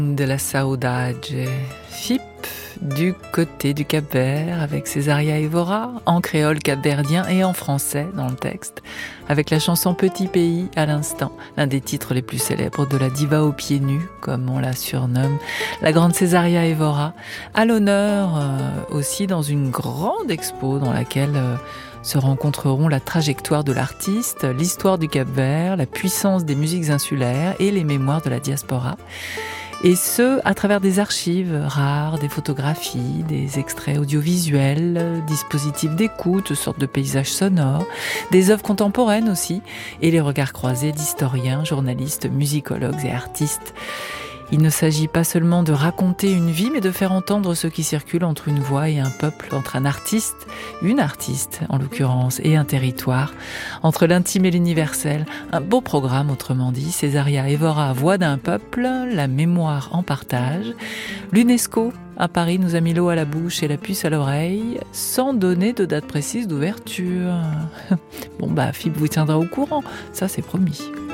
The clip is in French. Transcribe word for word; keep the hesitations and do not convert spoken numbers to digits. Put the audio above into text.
De la Saudade, F I P du côté du Cap-Vert avec Césaria Évora, en créole capverdien et en français dans le texte, avec la chanson Petit Pays à l'instant, l'un des titres les plus célèbres de la diva aux pieds nus, comme on la surnomme, la grande Césaria Évora, à l'honneur euh, aussi dans une grande expo dans laquelle euh, se rencontreront la trajectoire de l'artiste, l'histoire du Cap-Vert, la puissance des musiques insulaires et les mémoires de la diaspora. Et ce, à travers des archives rares, des photographies, des extraits audiovisuels, dispositifs d'écoute, sortes de paysages sonores, des œuvres contemporaines aussi, et les regards croisés d'historiens, journalistes, musicologues et artistes. Il ne s'agit pas seulement de raconter une vie, mais de faire entendre ce qui circule entre une voix et un peuple, entre un artiste, une artiste en l'occurrence, et un territoire, entre l'intime et l'universel. Un beau programme, autrement dit. Césaria Évora, voix d'un peuple, la mémoire en partage. L'UNESCO, à Paris, nous a mis l'eau à la bouche et la puce à l'oreille, sans donner de date précise d'ouverture. Bon bah, F I B vous tiendra au courant, ça c'est promis.